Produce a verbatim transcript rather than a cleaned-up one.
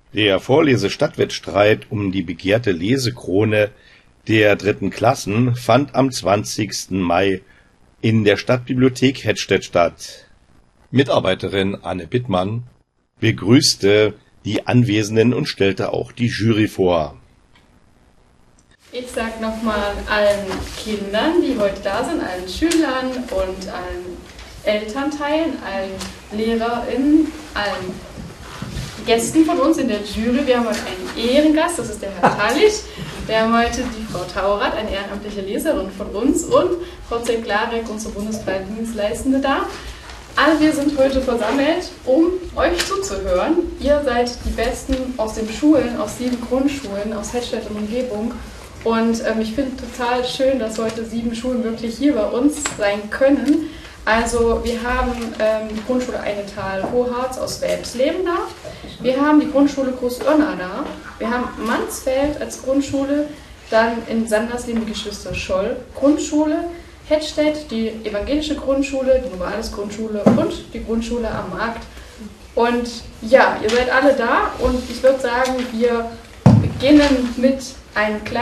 Der Vorlese-Stadtwettstreit um die begehrte Lesekrone der dritten Klassen fand am zwanzigsten Mai in der Stadtbibliothek Hettstedt statt. Mitarbeiterin Anne Bittmann begrüßte die Anwesenden und stellte auch die Jury vor. Ich sage nochmal allen Kindern, die heute da sind, allen Schülern und allen Elternteilen, allen LehrerInnen, allen Gästen von uns in der Jury. Wir haben heute einen Ehrengast, das ist der Herr Tallich. Wir haben heute die Frau Taurath, eine ehrenamtliche Leserin von uns, und Frau Zeklarek, unsere bundesweite Dienstleistende, da. Alle wir sind heute versammelt, um euch zuzuhören. Ihr seid die Besten aus den Schulen, aus sieben Grundschulen, aus Hettstedt und Umgebung. Und ähm, ich finde total schön, dass heute sieben Schulen wirklich hier bei uns sein können. Also wir haben ähm, die Grundschule Einetal-Hoharz aus Welpsleben da. Wir haben die Grundschule Groß-Oerna da. Wir haben Mansfeld als Grundschule. Dann in Sandersleben die Geschwister Scholl Grundschule. Hettstedt die evangelische Grundschule, die Novales Grundschule und die Grundschule am Markt. Und ja, ihr seid alle da und ich würde sagen, wir beginnen mit einem kleinen